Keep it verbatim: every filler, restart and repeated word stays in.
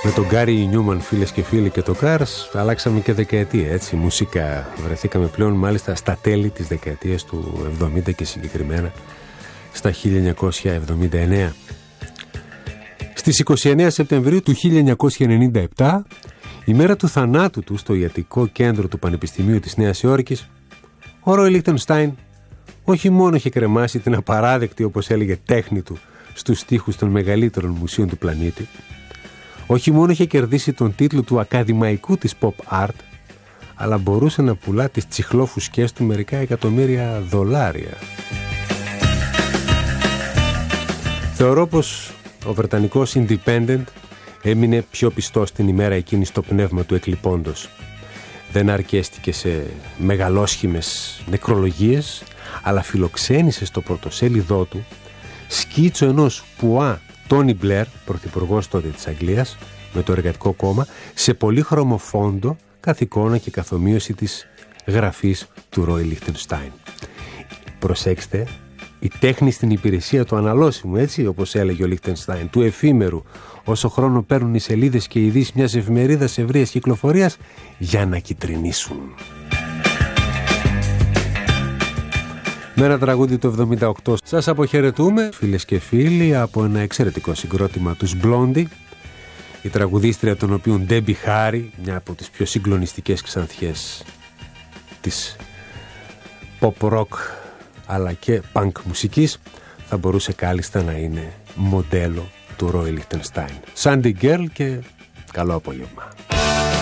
Με τον Γκάρι Νιούμαν, φίλες και φίλοι, και το Cars αλλάξαμε και δεκαετία, έτσι, μουσικά. Βρεθήκαμε πλέον μάλιστα στα τέλη της δεκαετίας του εβδομήντα και συγκεκριμένα στα χίλια εννιακόσια εβδομήντα εννέα. Στις είκοσι εννέα Σεπτεμβρίου του χίλια εννιακόσια ενενήντα επτά, η μέρα του θανάτου του στο ιατρικό κέντρο του Πανεπιστημίου της Νέας Υόρκης, ο Ρόι Λίχτενστάιν όχι μόνο είχε κρεμάσει την απαράδεκτη, όπως έλεγε, τέχνη του στους στίχους των μεγαλύτερων μουσείων του πλανήτη, όχι μόνο είχε κερδίσει τον τίτλο του ακαδημαϊκού της pop art, αλλά μπορούσε να πουλά τις τσιχλόφουσκές του μερικά εκατομμύρια δολάρια. Θεωρώ πως ο βρετανικός Independent έμεινε πιο πιστός την ημέρα εκείνη στο πνεύμα του εκλειπώντος. Δεν αρκέστηκε σε μεγαλόσχημες νεκρολογίες, αλλά φιλοξένησε στο πρωτοσέλιδό του σκίτσο ενός πουά Τόνι Μπλερ, πρωθυπουργός τότε της Αγγλίας, με το Εργατικό Κόμμα, σε πολύχρωμο φόντο, καθ' εικόνα και καθομοίωση της γραφής του Ρόι Λίχτενστάιν. Προσέξτε, η τέχνη στην υπηρεσία του αναλώσιμου, έτσι, όπως έλεγε ο Λίχτενστάιν, του εφήμερου, όσο χρόνο παίρνουν οι σελίδες και οι ειδήσεις μιας εφημερίδας ευρείας κυκλοφορίας για να κυτρινίσουν. Με ένα τραγούδι του εβδομήντα οκτώ σας αποχαιρετούμε, φίλες και φίλοι, από ένα εξαιρετικό συγκρότημα τους Blondie, η τραγουδίστρια των οποίων Debbie Harry, μια από τις πιο συγκλονιστικές ξανθιές της pop rock αλλά και punk μουσικής, θα μπορούσε κάλλιστα να είναι μοντέλο του Roy Lichtenstein. Sandy Girl, και καλό απόγευμα.